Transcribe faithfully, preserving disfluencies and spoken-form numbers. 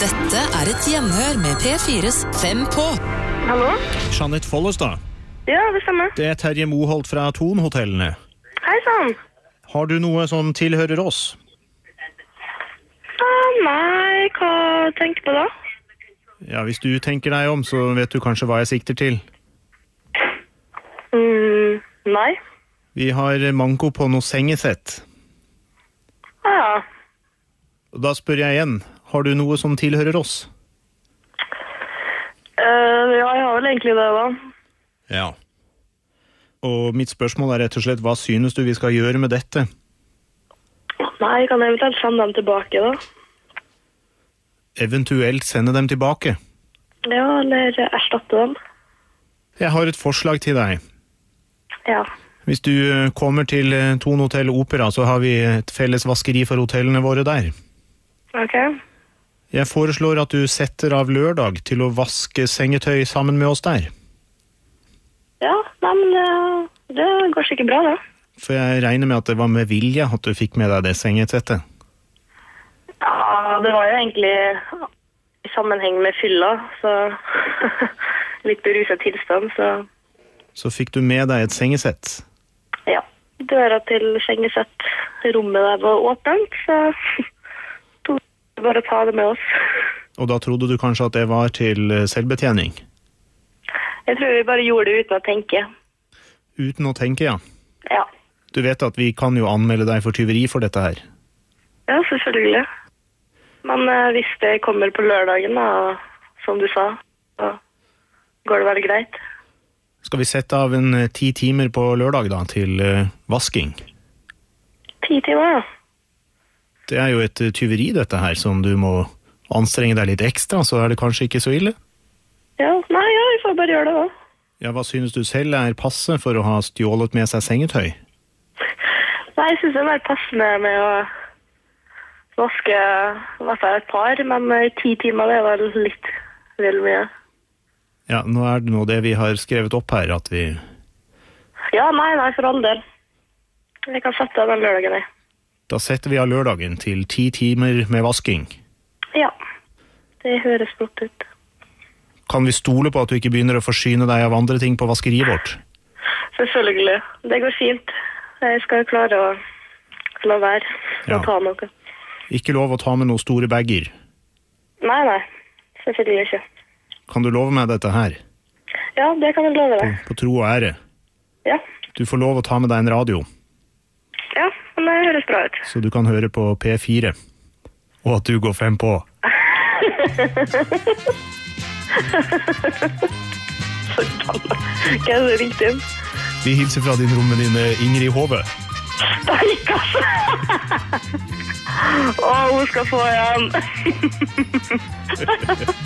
Dette er et gjenhør med P fires Fem på. Hallo? Jeanette Follestad. Ja, det stemmer. Det er Terje Moholt fra Thon-hotellene. Hei sann. Har du noe som tilhører oss? Ah, nei, hva tenker du på da? Ja, hvis du tenker deg om, så vet du kanskje hva jeg sikter til. Mm, nei. Vi har manko på noe sengesett. Ah, ja. Og da spør jeg igjen, har du noe som tilhører oss? Uh, ja, jeg har vel egentlig det da. Ja. Og mitt spørsmål er rett og slett, hva synes du vi skal gjøre med dette? Nei, jeg kan eventuelt sende dem tilbake da. Eventuelt sende dem tilbake? Ja, eller erstatte dem. Jeg har et forslag til deg. Ja. Hvis du kommer til Thon Hotell Opera, så har vi et felles vaskeri for hotellene våre der. Ok. Jeg foreslår at du setter av lørdag til å vaske sengetøy sammen med oss der. Ja, nei, men uh, det går sikkert bra da. For jeg regner med at det var med vilje at du fikk med deg det sengetettet. Ja, det var jo egentlig i sammenheng med fylla, så litt beruset tilstand, så... Så fikk du med deg et sengesett? Ja, døra til sengesett, rommet der var åpent, så tog vi bare ta det med oss. Og da trodde du kanskje at det var til selvbetjening? Jeg tror vi bare gjorde det uten å tenke. Uten å tenke, ja. Ja. Du vet at vi kan jo anmelde deg for tyveri for dette her. Ja, selvfølgelig. Men uh, hvis det kommer på lørdagen, da, som du sa, så går det vel greit. Skal vi sette av en uh, ti timer på lørdag da, til uh, vasking? Ti timer, ja. Det er jo et uh, tyveri dette her, som du må anstrenge deg litt ekstra, så er det kanskje ikke så ille? Ja, nei, ja, vi får bare gjøre det da. Ja, hva synes du selv er passe for å ha stjålet med seg sengetøy? Nei, jeg synes det er mer passende med å vaske i hvert fall et par, men i ti timer det er vel litt vel mye. Ja, nå er det nå det vi har skrevet opp her, at vi... Ja, nei, nei, for all del. Vi kan sette av den lørdagen, jeg. Da setter vi av lørdagen til ti timer med vasking. Ja, det høres godt ut. Kan vi stole på at du ikke begynner å forsyne deg av andre ting på vaskeriet vårt? Selvfølgelig. Det går fint. Jeg skal klare å la være Ja. å ta noe. Ikke lov å ta med noen store bagger. Nei, nei. Selvfølgelig ikke. Kan du love meg dette her? Ja, det kan jeg love På, deg. på tro og ære. Ja. Du får lov å ta med deg en radio, Ja, men det høres bra ut. så du kan høre på P fire. Og at du går fem på. Forbanna. Hva er det riktig? Vi hilser fra din romvenninne Ingrid Hove. Stakkas! Å, hun skal få igjen.